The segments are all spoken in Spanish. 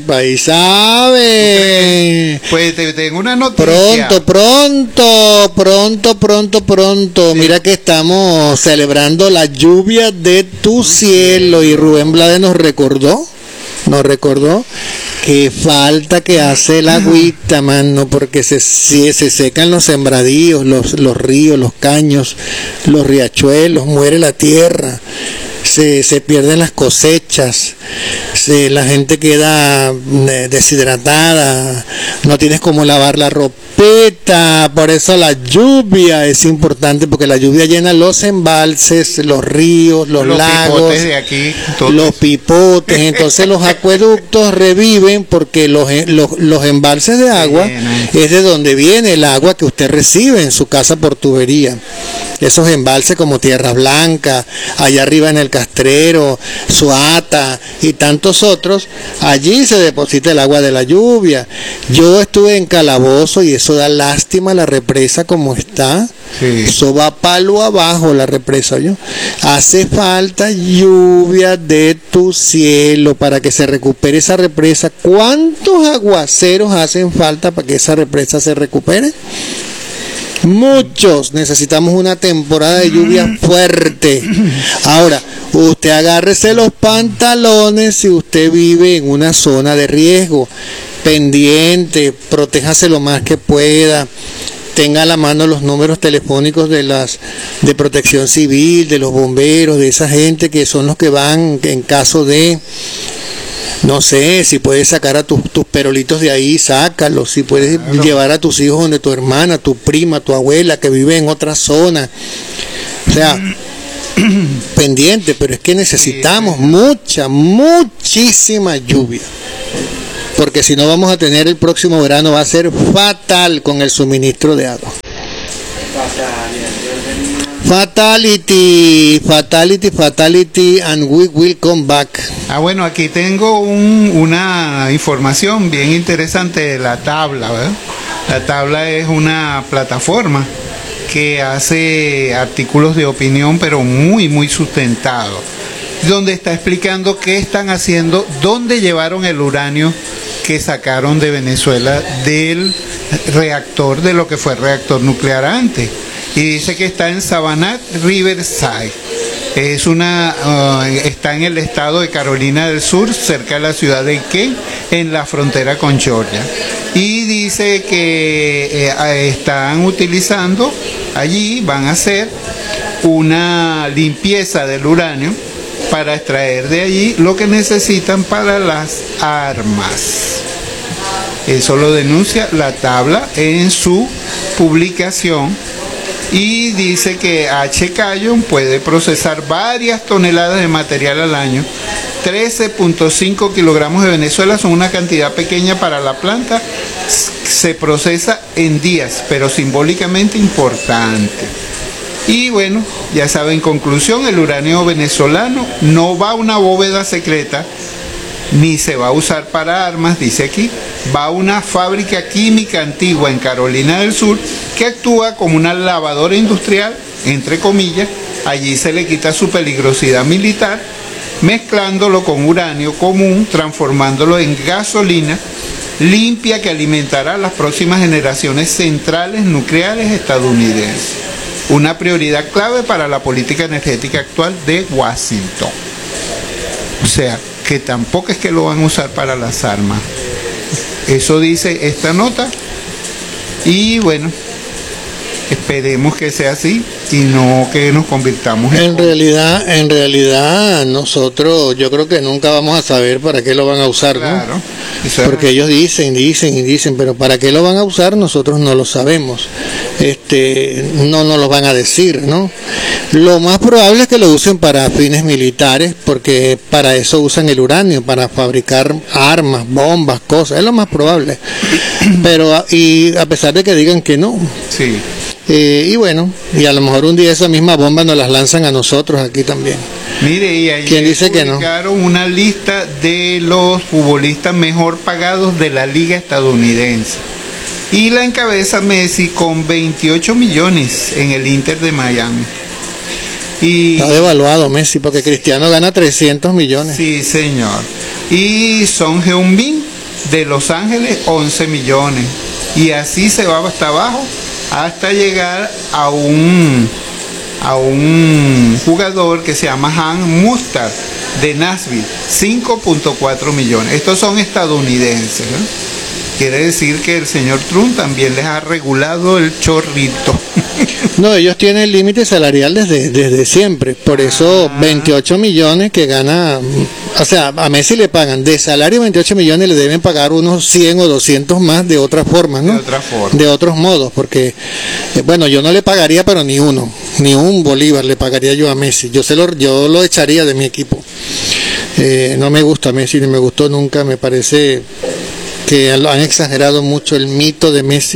País sabe. Pues te tengo una noticia. Pronto. Mira que estamos celebrando la lluvia de tu cielo y Rubén Blades nos recordó que falta que hace el agüita, mano, porque se secan los sembradíos, los ríos, los caños, los riachuelos, muere la tierra. Se pierden las cosechas, la gente queda deshidratada, no tienes cómo lavar la ropeta, por eso la lluvia es importante, porque la lluvia llena los embalses, los ríos, los lagos, pipotes de aquí, los pipotes, entonces los acueductos reviven porque los embalses de agua es de donde viene el agua que usted recibe en su casa por tubería. Esos embalses como Tierra Blanca, allá arriba en el Castrero, Suata y tantos otros, allí se deposita el agua de la lluvia. Yo estuve en Calabozo y eso da lástima, la represa como está. Sí. Eso va palo abajo la represa, ¿yo? Hace falta lluvia de tu cielo para que se recupere esa represa. ¿Cuántos aguaceros hacen falta para que esa represa se recupere? Muchos. Necesitamos una temporada de lluvia fuerte. Ahora, usted agárrese los pantalones si usted vive en una zona de riesgo. Pendiente, protéjase lo más que pueda. Tenga a la mano los números telefónicos de Protección Civil, de los bomberos, de esa gente que son los que van en caso de... No sé, si puedes sacar a tus perolitos de ahí, sácalos. Si puedes llevar a tus hijos donde tu hermana, tu prima, tu abuela que vive en otra zona. O sea, pendiente, pero es que necesitamos muchísima lluvia. Porque si no vamos a tener el próximo verano, va a ser fatal con el suministro de agua. Fatality, and we will come back. Bueno, aquí tengo una información bien interesante de la tabla, ¿verdad? La tabla es una plataforma que hace artículos de opinión, pero muy sustentados, donde está explicando qué están haciendo, dónde llevaron el uranio que sacaron de Venezuela del reactor, de lo que fue el reactor nuclear antes. Y dice que está en Savannah Riverside. Está en el estado de Carolina del Sur, cerca de la ciudad de Kent, en la frontera con Georgia. Y dice que están utilizando allí, van a hacer una limpieza del uranio para extraer de allí lo que necesitan para las armas. Eso lo denuncia la tabla en su publicación. Y dice que H. Callon puede procesar varias toneladas de material al año. 13.5 kilogramos de Venezuela son una cantidad pequeña para la planta. Se procesa en días, pero simbólicamente importante. Y bueno, ya saben, en conclusión, el uranio venezolano no va a una bóveda secreta, ni se va a usar para armas, dice aquí. Va a una fábrica química antigua en Carolina del Sur que actúa como una lavadora industrial, entre comillas. Allí se le quita su peligrosidad militar, mezclándolo con uranio común, transformándolo en gasolina limpia que alimentará a las próximas generaciones centrales nucleares estadounidenses. Una prioridad clave para la política energética actual de Washington. O sea, que tampoco es que lo van a usar para las armas. Eso dice esta nota. Y bueno, esperemos que sea así y no que nos convirtamos en realidad nosotros, yo creo que nunca vamos a saber para qué lo van a usar, claro, ¿no? Porque ellos dicen, pero para qué lo van a usar nosotros no lo sabemos. No nos lo van a decir, ¿no? Lo más probable es que lo usen para fines militares, porque para eso usan el uranio, para fabricar armas, bombas, cosas, es lo más probable. Pero, y a pesar de que digan que no. Sí. Y bueno, y a lo mejor un día esa misma bomba nos las lanzan a nosotros aquí también. Mire, y ayer ¿quién dice que no? Publicaron una lista de los futbolistas mejor pagados de la liga estadounidense. Y la encabeza Messi con 28 millones en el Inter de Miami. Y está devaluado Messi porque Cristiano gana 300 millones. Sí, señor. Y Son Heung-min de Los Ángeles 11 millones. Y así se va hasta abajo hasta llegar a un jugador que se llama Han Mustard de Nashville, 5.4 millones. Estos son estadounidenses, ¿no? Quiere decir que el señor Trump también les ha regulado el chorrito. No, ellos tienen el límite salarial desde siempre. Por eso 28 millones que gana, o sea, a Messi le pagan de salario 28 millones, le deben pagar unos 100 o 200 más de otras formas, ¿no? De otra forma. De otros modos, porque, bueno, yo no le pagaría, pero ni un bolívar le pagaría yo a Messi. Yo lo echaría de mi equipo. No me gusta Messi, ni me gustó nunca, me parece que han exagerado mucho el mito de Messi.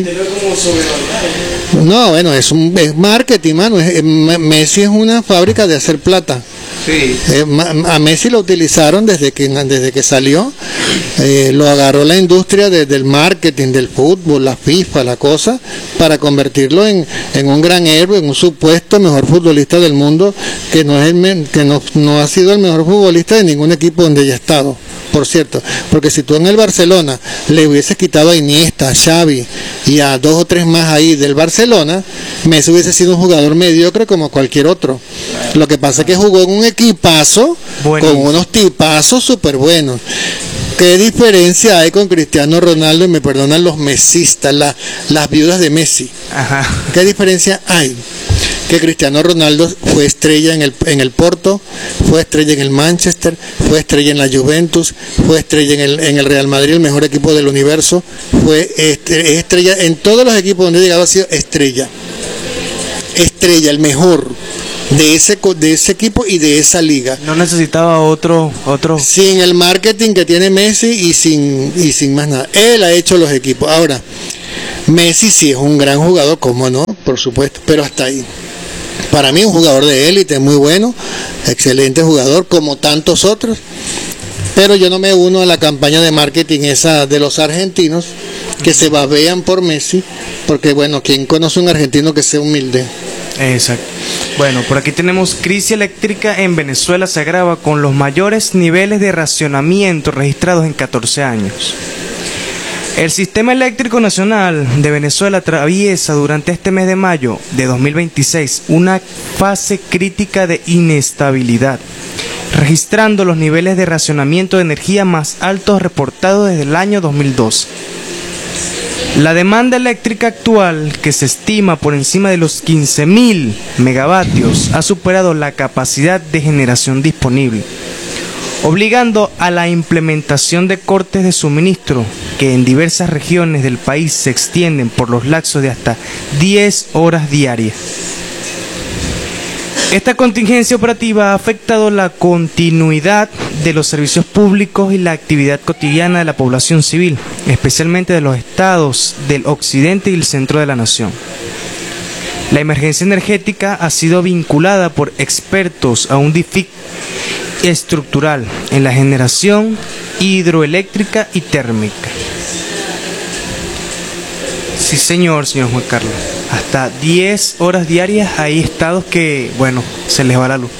No, bueno, es marketing, mano. Messi es una fábrica de hacer plata. Sí. A Messi lo utilizaron desde que salió. Lo agarró la industria del marketing, del fútbol, la FIFA, la cosa, para convertirlo en un gran héroe, en un supuesto mejor futbolista del mundo, que no ha sido el mejor futbolista de ningún equipo donde haya estado. Por cierto, porque si tú en el Barcelona le hubieses quitado a Iniesta, a Xavi y a 2 o 3 más ahí del Barcelona, Messi hubiese sido un jugador mediocre como cualquier otro. Lo que pasa es que jugó en un equipazo con unos tipazos súper buenos. ¿Qué diferencia hay con Cristiano Ronaldo? Y me perdonan los mesistas, las viudas de Messi. Ajá. ¿Qué diferencia hay? Que Cristiano Ronaldo fue estrella en el Porto, fue estrella en el Manchester, fue estrella en la Juventus, fue estrella en el Real Madrid, el mejor equipo del universo, fue estrella en todos los equipos donde ha llegado, ha sido estrella, el mejor de ese equipo y de esa liga. No necesitaba otro. Sin el marketing que tiene Messi y sin más nada. Él ha hecho los equipos. Ahora, Messi sí es un gran jugador, ¿cómo no? Por supuesto, pero hasta ahí. Para mí un jugador de élite, muy bueno, excelente jugador, como tantos otros, pero yo no me uno a la campaña de marketing esa de los argentinos que se babean por Messi, porque bueno, ¿quién conoce un argentino que sea humilde? Exacto. Bueno, por aquí tenemos: crisis eléctrica en Venezuela se agrava con los mayores niveles de racionamiento registrados en 14 años. El Sistema Eléctrico Nacional de Venezuela atraviesa durante este mes de mayo de 2026 una fase crítica de inestabilidad, registrando los niveles de racionamiento de energía más altos reportados desde el año 2012. La demanda eléctrica actual, que se estima por encima de los 15.000 megavatios, ha superado la capacidad de generación disponible, obligando a la implementación de cortes de suministro que en diversas regiones del país se extienden por los lapsos de hasta 10 horas diarias. Esta contingencia operativa ha afectado la continuidad de los servicios públicos y la actividad cotidiana de la población civil, especialmente de los estados del occidente y el centro de la nación. La emergencia energética ha sido vinculada por expertos a un déficit estructural en la generación hidroeléctrica y térmica. Sí, señor Juan Carlos. Hasta 10 horas diarias hay estados que, bueno, se les va la luz.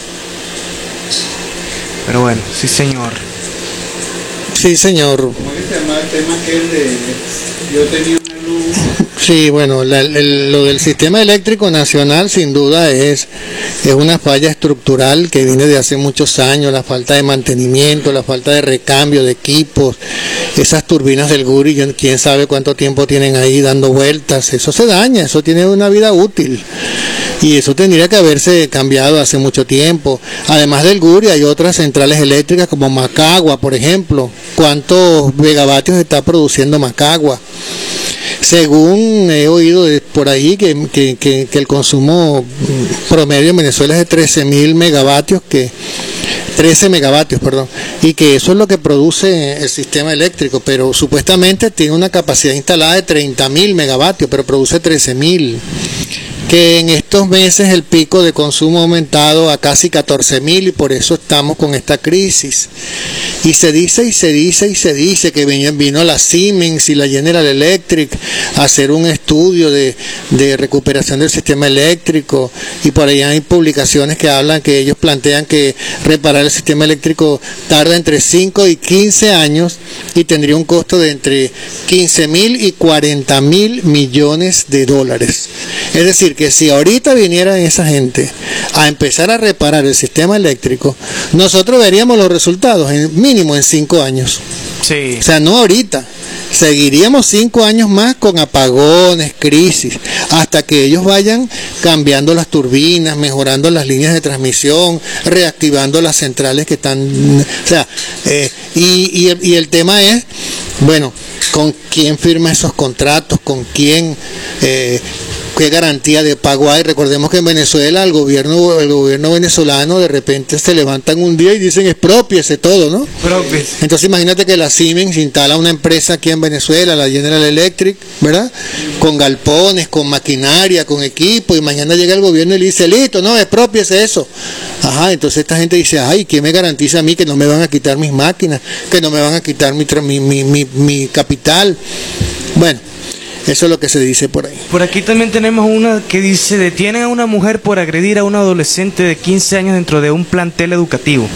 Pero bueno, sí, señor. Sí, señor. ¿Cómo se llama el tema aquel de yo tenía una luz? Sí, bueno, lo del sistema eléctrico nacional sin duda es una falla estructural que viene de hace muchos años, la falta de mantenimiento, la falta de recambio de equipos, esas turbinas del Guri, quién sabe cuánto tiempo tienen ahí dando vueltas, eso se daña, eso tiene una vida útil. Y eso tendría que haberse cambiado hace mucho tiempo. Además del Guri hay otras centrales eléctricas como Macagua, por ejemplo. ¿Cuántos megavatios está produciendo Macagua? Según he oído por ahí que el consumo promedio en Venezuela es de 13 megavatios, y que eso es lo que produce el sistema eléctrico, pero supuestamente tiene una capacidad instalada de 30.000 megavatios, pero produce 13.000. que en estos meses el pico de consumo ha aumentado a casi 14.000 y por eso estamos con esta crisis. Y se dice que vino la Siemens y la General Electric a hacer un estudio de recuperación del sistema eléctrico, y por ahí hay publicaciones que hablan que ellos plantean que reparar el sistema eléctrico tarda entre 5 y 15 años y tendría un costo de entre 15.000 y 40.000 millones de dólares. Es decir, que si ahorita viniera esa gente a empezar a reparar el sistema eléctrico, nosotros veríamos los resultados mínimo en 5 años. Sí. O sea, no ahorita. Seguiríamos 5 años más con apagones, crisis, hasta que ellos vayan cambiando las turbinas, mejorando las líneas de transmisión, reactivando las centrales que están... O sea, y el tema es, bueno, ¿con quién firma esos contratos? ¿Con quién? ¿Qué garantía de pago hay? Recordemos que en Venezuela el gobierno venezolano de repente se levantan un día y dicen exprópiese todo, ¿no? Propies. Entonces imagínate que la Siemens instala una empresa aquí en Venezuela, la General Electric, ¿verdad? Con galpones, con maquinaria, con equipo, y mañana llega el gobierno y le dice, listo, no, exprópiese eso. Ajá, entonces esta gente dice, ay, ¿quién me garantiza a mí que no me van a quitar mis máquinas, que no me van a quitar mi capital? Bueno, eso es lo que se dice por ahí. Por aquí también tenemos una que dice: detienen a una mujer por agredir a un adolescente de 15 años dentro de un plantel educativo.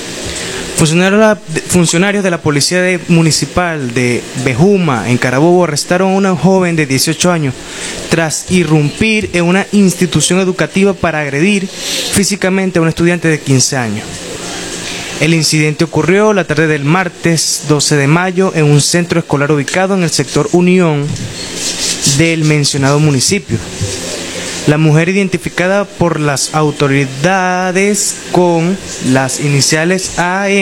Funcionarios de la Policía Municipal de Bejuma, en Carabobo, arrestaron a una joven de 18 años tras irrumpir en una institución educativa para agredir físicamente a un estudiante de 15 años. El incidente ocurrió la tarde del martes 12 de mayo en un centro escolar ubicado en el sector Unión del mencionado municipio. La mujer, identificada por las autoridades con las iniciales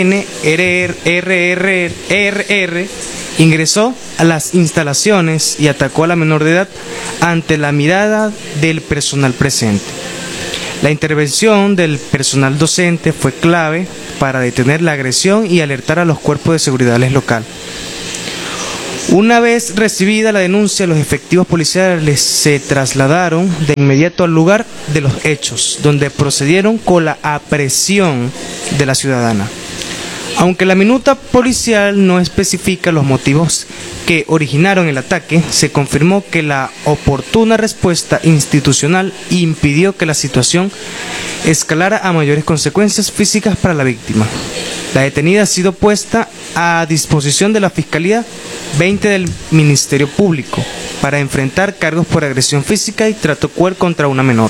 ANRRRR, ingresó a las instalaciones y atacó a la menor de edad ante la mirada del personal presente. La intervención del personal docente fue clave para detener la agresión y alertar a los cuerpos de seguridad local. Una vez recibida la denuncia, los efectivos policiales se trasladaron de inmediato al lugar de los hechos, donde procedieron con la aprehensión de la ciudadana. Aunque la minuta policial no especifica los motivos que originaron el ataque, se confirmó que la oportuna respuesta institucional impidió que la situación escalara a mayores consecuencias físicas para la víctima. La detenida ha sido puesta a disposición de la Fiscalía 20 del Ministerio Público para enfrentar cargos por agresión física y trato cruel contra una menor.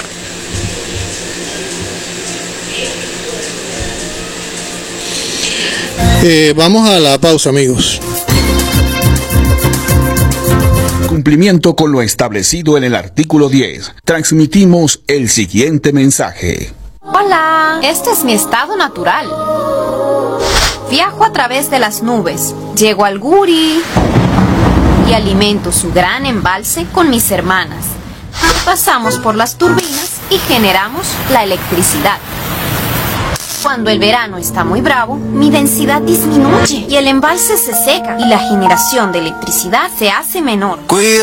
Vamos a la pausa, amigos. Cumplimiento con lo establecido en el artículo 10. Transmitimos el siguiente mensaje. Hola, este es mi estado natural. Viajo a través de las nubes, llego al Guri y alimento su gran embalse con mis hermanas. Pasamos por las turbinas y generamos la electricidad. Cuando el verano está muy bravo, mi densidad disminuye y el embalse se seca y la generación de electricidad se hace menor.